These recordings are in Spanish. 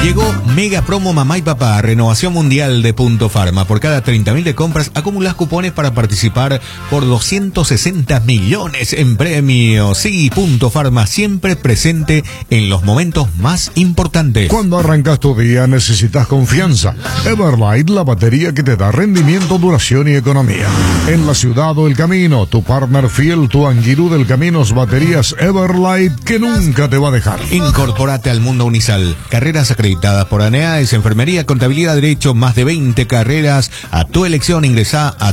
Llegó Mega Promo Mamá y Papá, renovación mundial de Punto Farma. Por cada 30.000 de compras acumulas cupones para participar por 260 millones en premios. Sí, Punto Farma siempre presente en los momentos más importantes. Cuando arrancas tu día necesitas confianza. Everlight, la batería que te da rendimiento, duración y economía. En la ciudad o el camino, tu partner fiel, tu Anguirú del Caminos, baterías Everlight que nunca te va a dejar. Incorpórate al mundo Unisal. Carreras acreditadas por ANEAES, enfermería, contabilidad, derecho, más de 20 carreras. A tu elección, ingresá a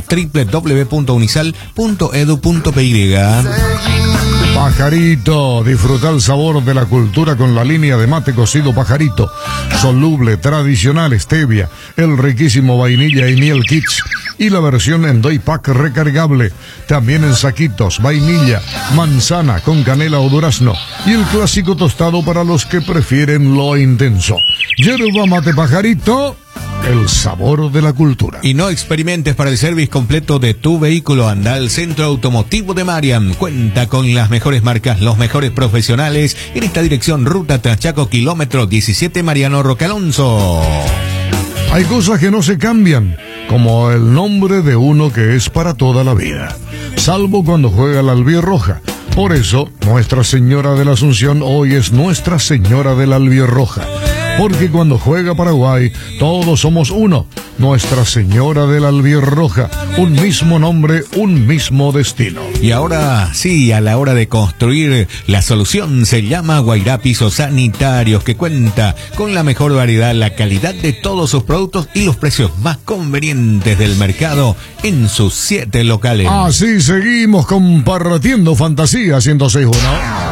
www.unisal.edu.py. Pajarito, disfruta el sabor de la cultura con la línea de mate cocido Pajarito, soluble, tradicional, stevia, el riquísimo vainilla y miel kits y la versión en doy pack recargable, también en saquitos, vainilla, manzana con canela o durazno y el clásico tostado para los que prefieren lo intenso. Yerba mate Pajarito, el sabor de la cultura. Y no experimentes para el service completo de tu vehículo. Anda al Centro Automotivo de Mariam. Cuenta con las mejores marcas, los mejores profesionales. En esta dirección, Ruta Trachaco, kilómetro 17, Mariano Roque Alonso. Hay cosas que no se cambian, como el nombre de uno que es para toda la vida, salvo cuando juega la albirroja. Por eso, Nuestra Señora de la Asunción hoy es Nuestra Señora de la Albirroja. Porque cuando juega Paraguay, todos somos uno. Nuestra Señora de la Albirroja. Un mismo nombre, un mismo destino. Y ahora, sí, a la hora de construir, la solución se llama Guairá Pisos Sanitarios, que cuenta con la mejor variedad, la calidad de todos sus productos y los precios más convenientes del mercado en sus 7 locales. Así seguimos compartiendo Fantasía 106.1.